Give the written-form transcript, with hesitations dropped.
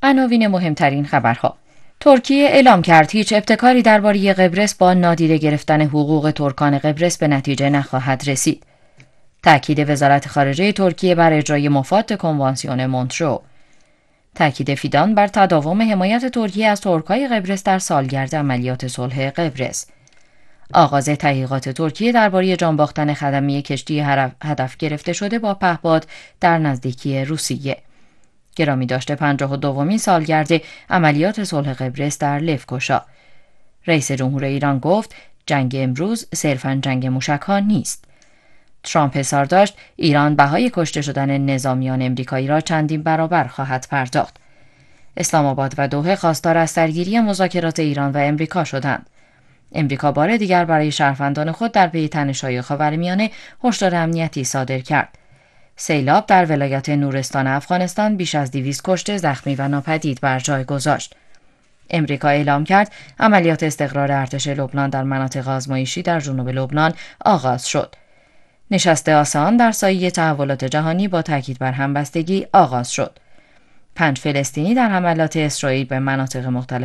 عناوین مهمترین خبرها. ترکیه اعلام کرد هیچ ابتکاری درباره قبرس با نادیده گرفتن حقوق ترکان قبرس به نتیجه نخواهد رسید. تأکید وزارت خارجه ترکیه بر اجرای مفاد کنوانسیون مونترو. تأکید فیدان بر تداوم حمایت ترکیه از ترکای قبرس در سالگرد عملیات صلح قبرس. آغاز تحقیقات ترکیه درباره جان باختن خدمه کشتی هدف گرفته شده با پهپاد در نزدیکی روسیه. گرامی داشته 52مین سالگرد عملیات صلح قبرس در لفکوشا. رئیس جمهور ایران گفت جنگ امروز صرفاً جنگ موشک‌ها نیست. ترامپ اظهار داشت ایران بهای کشته شدن نظامیان امریکایی را چندین برابر خواهد پرداخت. اسلام آباد و دوحه خواستار از سرگیری مذاکرات ایران و امریکا شدند. امریکا بار دیگر برای شهروندان خود در پی تنش‌های خاورمیانه هشدار امنیتی صادر کرد. سیلاب در ولایت نورستان افغانستان بیش از 200 کشته، زخمی و ناپدید بر جای گذاشت. امریکا اعلام کرد عملیات استقرار ارتش لبنان در مناطق آزمایشی در جنوب لبنان آغاز شد. نشست آسان در سایه تحولات جهانی با تاکید بر همبستگی آغاز شد. 5 فلسطینی در حملات اسرائیل به مناطق مختلف